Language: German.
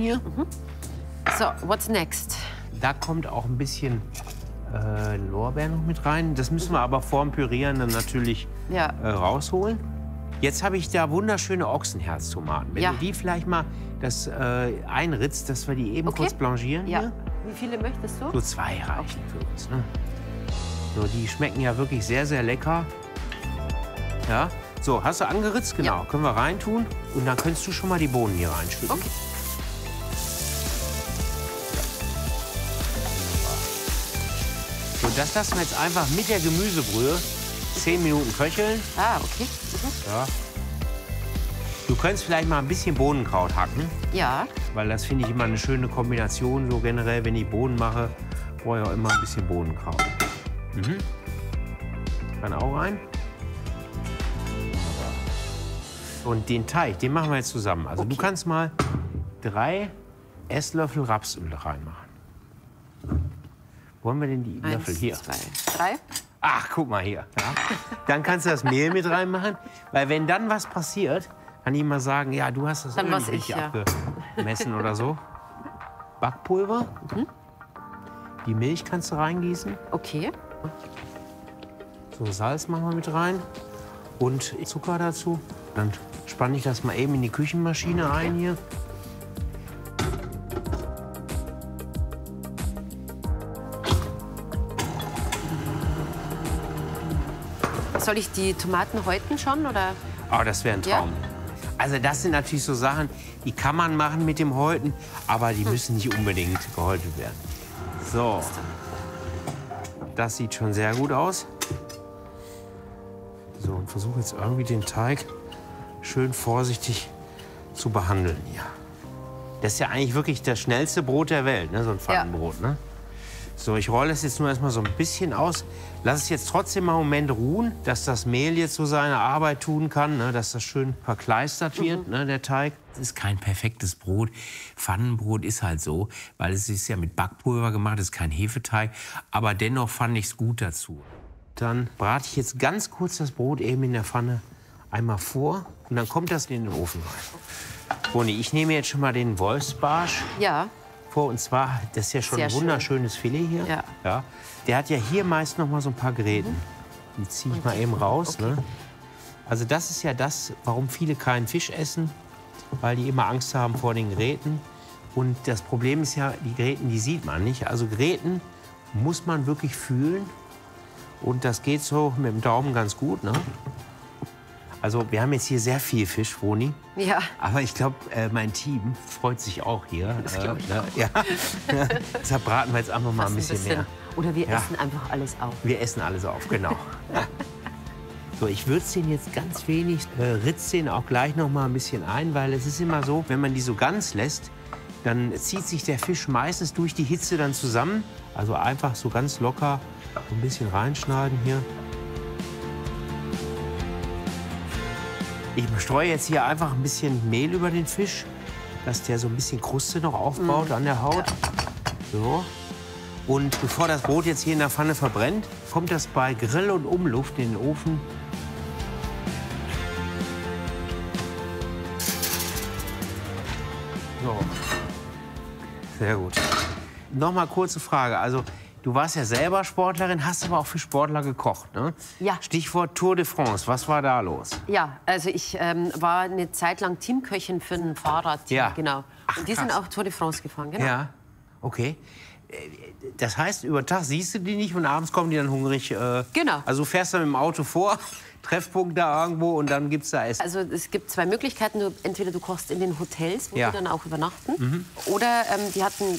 hier. So, what's next? Da kommt auch ein bisschen Lorbeer noch mit rein. Das müssen wir aber vorm Pürieren dann natürlich rausholen. Jetzt habe ich da wunderschöne Ochsenherztomaten. Wenn du die vielleicht mal einritzt, dass wir die eben kurz blanchieren hier. Wie viele möchtest du? So 2 reichen für uns. Ne? So, die schmecken ja wirklich sehr, sehr lecker. Ja. So, hast du angeritzt? Genau. Können wir reintun. Und dann könntest du schon mal die Bohnen hier reinschütten. Okay. So, das lassen wir jetzt einfach mit der Gemüsebrühe 10 Minuten köcheln. Ah, okay. Ja. Du könntest vielleicht mal ein bisschen Bohnenkraut hacken. Ja. Weil das finde ich immer eine schöne Kombination. So generell, wenn ich Bohnen mache, brauche ich auch immer ein bisschen Bohnenkraut. Kann auch rein. Und den Teig, den machen wir jetzt zusammen. Also du kannst mal 3 Esslöffel Rapsöl reinmachen. Wo haben wir denn die Löffel? 1, Hier. 2, 3. Ach, guck mal hier. Ja. Dann kannst du das Mehl mit reinmachen. Weil wenn dann was passiert, kann ich mal sagen, ja, du hast das Dann Öl war's nicht ich, richtig abgemessen oder so. Backpulver. Die Milch kannst du reingießen. Okay. So, Salz machen wir mit rein. Und Zucker dazu. Dann spanne ich das mal eben in die Küchenmaschine ein hier. Soll ich die Tomaten häuten schon, oder? Oh, das wäre ein Traum. Also das sind natürlich so Sachen, die kann man machen mit dem Häuten, aber die müssen nicht unbedingt gehäutet werden. So, das sieht schon sehr gut aus. So, und versuche jetzt irgendwie den Teig schön vorsichtig zu behandeln hier. Das ist ja eigentlich wirklich das schnellste Brot der Welt, ne? So ein Pfannenbrot. Ne? So, ich rolle es jetzt nur erstmal so ein bisschen aus. Lass es jetzt trotzdem mal einen Moment ruhen, dass das Mehl jetzt so seine Arbeit tun kann, ne? Dass das schön verkleistert wird, ne? Der Teig. Es ist kein perfektes Brot. Pfannenbrot ist halt so, weil es ist ja mit Backpulver gemacht, es ist kein Hefeteig. Aber dennoch fand ich es gut dazu. Dann brate ich jetzt ganz kurz das Brot eben in der Pfanne einmal vor und dann kommt das in den Ofen rein. Boni, ich nehme jetzt schon mal den Wolfsbarsch vor. Und zwar, das ist ja schon ein wunderschönes Filet hier. Ja. Ja. Der hat ja hier meist noch mal so ein paar Gräten. Die ziehe ich mal eben raus. Ne? Also das ist ja das, warum viele keinen Fisch essen, weil die immer Angst haben vor den Gräten. Und das Problem ist ja, die Gräten, die sieht man nicht. Also Gräten muss man wirklich fühlen. Und das geht so mit dem Daumen ganz gut. Ne? Also wir haben jetzt hier sehr viel Fisch, Vroni. Ja. Aber ich glaube, mein Team freut sich auch hier. Das glaube ich auch. Ja. Deshalb braten wir jetzt einfach mal ein bisschen mehr. Oder wir essen einfach alles auf. Wir essen alles auf, genau. So, ich würze den jetzt ganz wenig, ritze den auch gleich noch mal ein bisschen ein, weil es ist immer so, wenn man die so ganz lässt, dann zieht sich der Fisch meistens durch die Hitze dann zusammen. Also einfach so ganz locker ein bisschen reinschneiden hier. Ich streue jetzt hier einfach ein bisschen Mehl über den Fisch, dass der so ein bisschen Kruste noch aufbaut an der Haut. So. Und bevor das Brot jetzt hier in der Pfanne verbrennt, kommt das bei Grill und Umluft in den Ofen. So. Sehr gut. Noch mal kurze Frage. Also, du warst ja selber Sportlerin, hast aber auch für Sportler gekocht, ne? Ja. Stichwort Tour de France. Was war da los? Ja, also ich war eine Zeit lang Teamköchin für ein Fahrradteam. Ja. Genau. Ach, und die sind auch Tour de France gefahren, genau. Ja, okay. Das heißt, über Tag siehst du die nicht und abends kommen die dann hungrig. Genau. Also du fährst dann mit dem Auto vor, Treffpunkt da irgendwo und dann gibt's da Essen. Also es gibt zwei Möglichkeiten. Entweder du kochst in den Hotels, wo Ja. die dann auch übernachten. Oder die hatten